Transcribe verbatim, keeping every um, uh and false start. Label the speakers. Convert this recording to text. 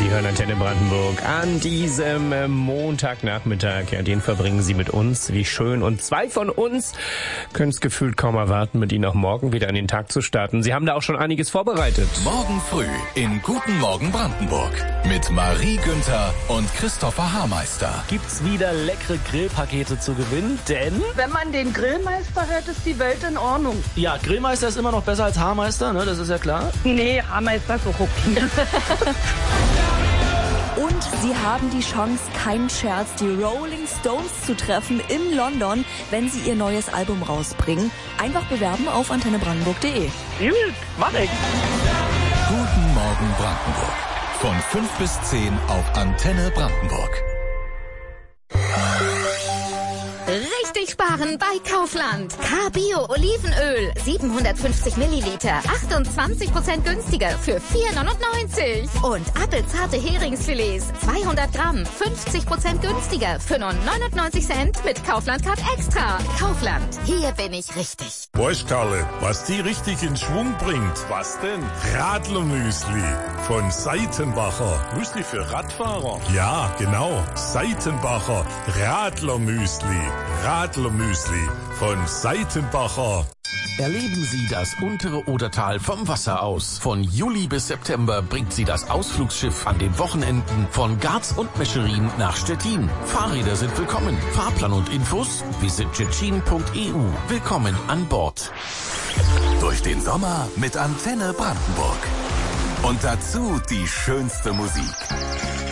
Speaker 1: Sie hören Antenne Brandenburg an diesem äh, Montagnachmittag. Ja, den verbringen Sie mit uns. Wie schön. Und zwei von uns können es gefühlt kaum erwarten, mit Ihnen auch morgen wieder an den Tag zu starten. Sie haben da auch schon einiges vorbereitet.
Speaker 2: Morgen früh in Guten Morgen Brandenburg mit Marie Günther und Christopher Haarmeister.
Speaker 3: Gibt's wieder leckere Grillpakete zu gewinnen, denn...
Speaker 4: Wenn man den Grillmeister hört, ist die Welt in Ordnung.
Speaker 3: Ja, Grillmeister ist immer noch besser als Haarmeister, ne? Das ist ja klar.
Speaker 4: Nee, Haarmeister ist so okay.
Speaker 5: Und sie haben die Chance, keinen Scherz, die Rolling Stones zu treffen in London, wenn sie ihr neues Album rausbringen. Einfach bewerben auf antenne brandenburg punkt de.
Speaker 4: Gut, mach ich.
Speaker 2: Guten Morgen Brandenburg. Von fünf bis zehn auf Antenne Brandenburg.
Speaker 6: Richtig sparen bei Kaufland. K-Bio Olivenöl, siebenhundertfünfzig Milliliter, achtundzwanzig Prozent günstiger für vier neunundneunzig. Und appelzarte Heringsfilets, zweihundert Gramm, fünfzig Prozent günstiger für nur neunundneunzig Cent mit Kaufland Card Extra. Kaufland, hier bin ich richtig.
Speaker 7: Weißt, Karle, was die richtig in Schwung bringt? Was denn? Radlermüsli von Seitenbacher. Müsli für Radfahrer? Ja, genau. Seitenbacher Radlermüsli. Radlermüsli von Seitenbacher.
Speaker 8: Erleben Sie das untere Odertal vom Wasser aus. Von Juli bis September bringt Sie das Ausflugsschiff an den Wochenenden von Garz und Mescherin nach Stettin. Fahrräder sind willkommen. Fahrplan und Infos visit tschetschen punkt e u. Willkommen an Bord.
Speaker 2: Durch den Sommer mit Antenne Brandenburg. Und dazu die schönste Musik.